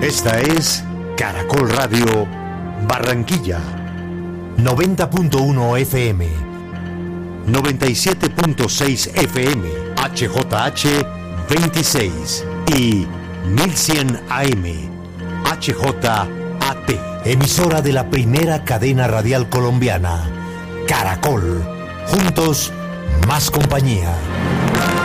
Esta es Caracol Radio Barranquilla, 90.1 FM, 97.6 FM, HJH 26 y 1100 AM, HJAT, emisora de la primera cadena radial colombiana, Caracol. Juntos, más compañía.